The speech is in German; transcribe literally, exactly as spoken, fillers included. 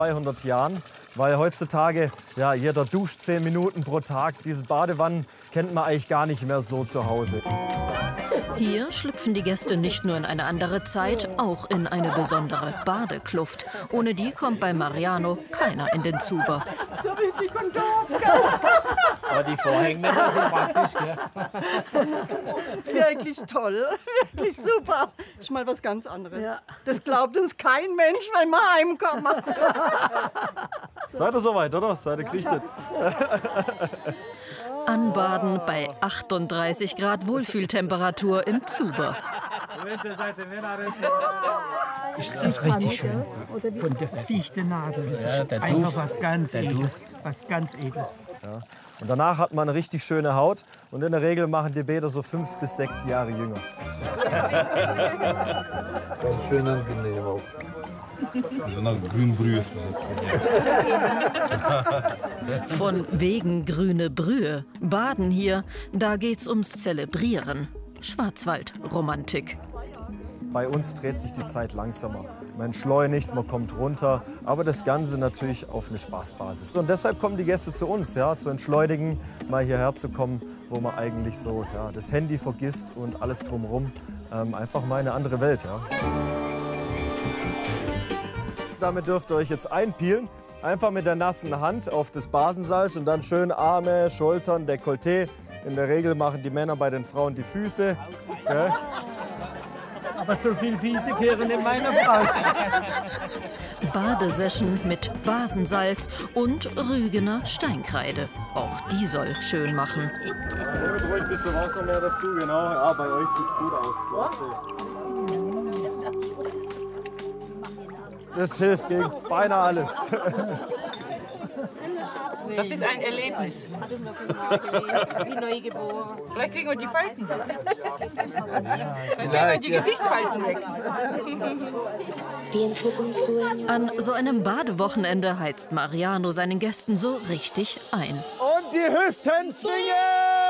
zweihundert Jahren, weil heutzutage ja, jeder duscht zehn Minuten pro Tag. Diese Badewannen kennt man eigentlich gar nicht mehr so zu Hause. Hier schlüpfen die Gäste nicht nur in eine andere Zeit, auch in eine besondere Badekluft. Ohne die kommt bei Mariano keiner in den Zuber. So richtig und doof, gell? Aber die Vorhänge sind praktisch, gell? Wirklich toll, wirklich super. Ist mal was ganz anderes. Ja. Das glaubt uns kein Mensch, wenn wir heimkommen. Seid ihr soweit, oder? Seid ihr gerichtet? Anbaden bei achtunddreißig Grad Wohlfühltemperatur im Zuber. Ist, ist richtig schön. Von der Fichtennadel. Das Ja, ist der einfach Duft. was ganz Der Edles. Was ganz Edles. Ja. Und danach hat man eine richtig schöne Haut. Und in der Regel machen die Bäder so fünf bis sechs Jahre jünger. Ganz schön angenehm auch. So nach Grünbrühe zu sitzen. Von wegen grüne Brühe. Baden hier, da geht's ums Zelebrieren. Schwarzwaldromantik. Bei uns dreht sich die Zeit langsamer. Man entschleunigt, man kommt runter, aber das Ganze natürlich auf eine Spaßbasis. Und deshalb kommen die Gäste zu uns, ja, zu entschleunigen, mal hierher zu kommen, wo man eigentlich so ja, das Handy vergisst und alles drumherum. Ähm, einfach mal eine andere Welt. Ja. Damit dürft ihr euch jetzt einpielen. Einfach mit der nassen Hand auf das Basensalz und dann schön Arme, Schultern, Dekolleté. In der Regel machen die Männer bei den Frauen die Füße. Okay. Aber so viel Füße gehören in meiner Frau. Badesession mit Basensalz und Rügener Steinkreide. Auch die soll schön machen. Nehmt ruhig ein bisschen Wasser mehr dazu, genau. Ja, bei euch sieht's gut aus. Klasse. Das hilft gegen beinahe alles. Das ist ein Erlebnis. Vielleicht kriegen wir die Falten weg. Dann kriegen wir die Gesichtsfalten weg. An so einem Badewochenende heizt Mariano seinen Gästen so richtig ein. Und die Hüften schwingen!